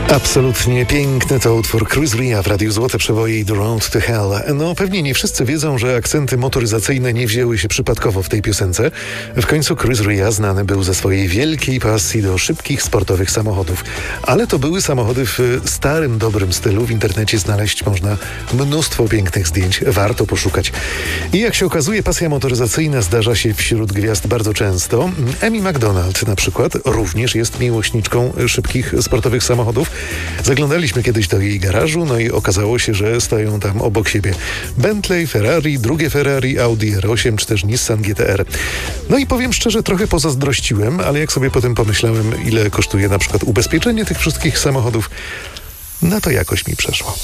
Absolutnie piękny to utwór Chris Rea w Radiu Złote Przeboje i The Road to Hell. No pewnie nie wszyscy wiedzą, że akcenty motoryzacyjne nie wzięły się przypadkowo w tej piosence. W końcu Chris Rea znany był ze swojej wielkiej pasji do szybkich, sportowych samochodów. Ale to były samochody w starym, dobrym stylu. W internecie znaleźć można mnóstwo pięknych zdjęć. Warto poszukać. I jak się okazuje, pasja motoryzacyjna zdarza się wśród gwiazd bardzo często. Amy McDonald na przykład również jest miłośniczką szybkich, sportowych samochodów. Zaglądaliśmy kiedyś do jej garażu, no i okazało się, że stoją tam obok siebie Bentley, Ferrari, drugie Ferrari, Audi R8 czy też Nissan GT-R. No i powiem szczerze, trochę pozazdrościłem, ale jak sobie potem pomyślałem, ile kosztuje na przykład ubezpieczenie tych wszystkich samochodów, no to jakoś mi przeszło.